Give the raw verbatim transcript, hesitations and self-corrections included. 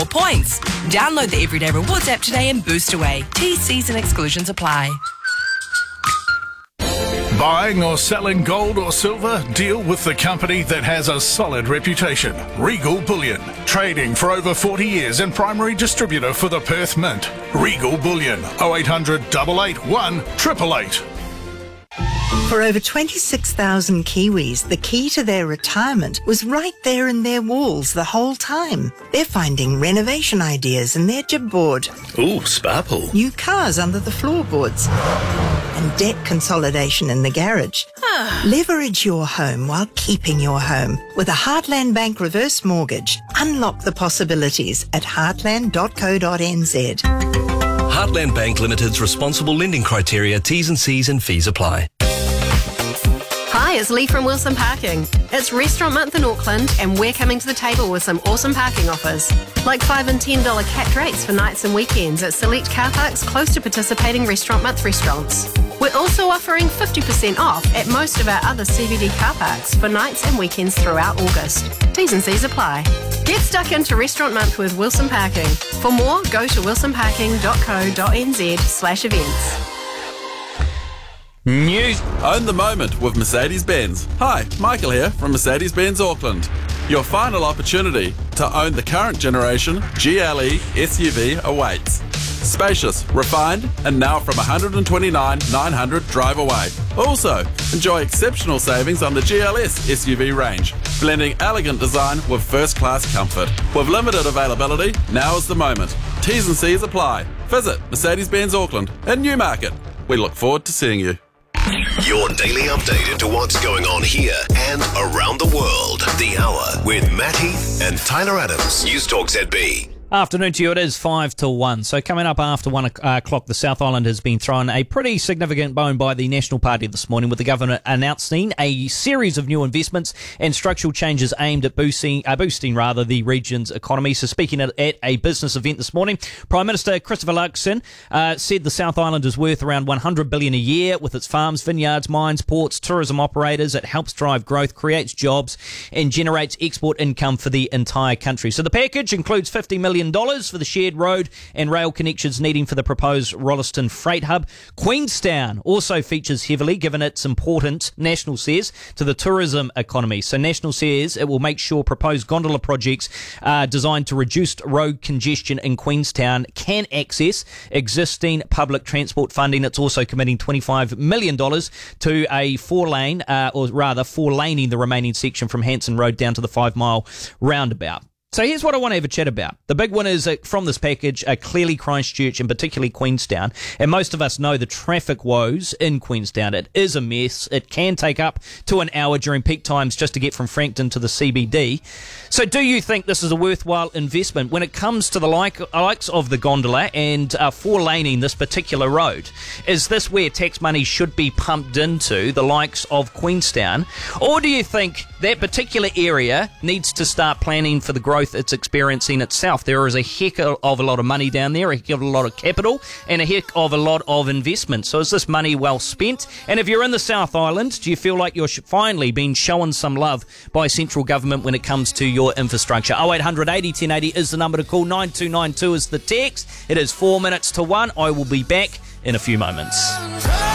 more points. Download the Everyday Rewards app today and boost away. T, C's and exclusions apply. Buying or selling gold or silver? Deal with the company that has a solid reputation. Regal Bullion. Trading for over forty years and primary distributor for the Perth Mint. Regal Bullion. oh eight hundred, eight eight one, eight eight eight. For over twenty-six thousand Kiwis, the key to their retirement was right there in their walls the whole time. They're finding renovation ideas in their jib board. Ooh, spa pool. New cars under the floorboards. And debt consolidation in the garage. Leverage your home while keeping your home. With a Heartland Bank reverse mortgage. Unlock the possibilities at heartland dot co dot n z. Heartland Bank Limited's responsible lending criteria, T's and C's and fees apply. Hi, it's Lee from Wilson Parking. It's Restaurant Month in Auckland and we're coming to the table with some awesome parking offers. Like five and ten dollars capped rates for nights and weekends at select car parks close to participating Restaurant Month restaurants. We're also offering fifty percent off at most of our other C B D car parks for nights and weekends throughout August. T's and C's apply. Get stuck into Restaurant Month with Wilson Parking. For more, go to wilson parking dot co dot n z slash events. News. Own the moment with Mercedes-Benz. Hi, Michael here from Mercedes-Benz Auckland. Your final opportunity to own the current generation G L E S U V awaits. Spacious, refined, and now from one hundred twenty-nine thousand nine hundred drive away. Also, enjoy exceptional savings on the G L S S U V range, blending elegant design with first-class comfort. With limited availability, now is the moment. T's and C's apply. Visit Mercedes-Benz Auckland in Newmarket. We look forward to seeing you. Your daily update into what's going on here and around the world. The Hour with Matt Heath and Tyler Adams. News Talk Z B. Afternoon to you, it is five to one. So coming up after one o'clock, the South Island has been thrown a pretty significant bone by the National Party this morning, with the government announcing a series of new investments and structural changes aimed at boosting, uh, boosting rather, the region's economy. So speaking at, at a business event this morning, Prime Minister Christopher Luxon uh, said the South Island is worth around one hundred billion dollars a year with its farms, vineyards, mines, ports, tourism operators. It helps drive growth, creates jobs and generates export income for the entire country. So the package includes fifty million dollars for the shared road and rail connections needing for the proposed Rolleston Freight Hub. Queenstown also features heavily, given its important, National says, to the tourism economy. So National says it will make sure proposed gondola projects uh, designed to reduce road congestion in Queenstown can access existing public transport funding. It's also committing twenty-five million dollars to a four-lane, uh, or rather four-laning the remaining section from Hanson Road down to the five-mile roundabout. So here's what I want to have a chat about. The big one is uh, from this package, uh, clearly Christchurch and particularly Queenstown. And most of us know the traffic woes in Queenstown. It is a mess. It can take up to an hour during peak times just to get from Frankton to the C B D. So do you think this is a worthwhile investment when it comes to the like, likes of the gondola and uh, four-laning this particular road? Is this where tax money should be pumped into, the likes of Queenstown? Or do you think that particular area needs to start planning for the growth it's experiencing itself? There is a heck of a lot of money down there, a heck of a lot of capital, and a heck of a lot of investment. So is this money well spent? And if you're in the South Island, do you feel like you're finally being shown some love by central government when it comes to your infrastructure? oh eight hundred eighty ten eighty is the number to call. nine two nine two is the text. It is four minutes to one. I will be back in a few moments.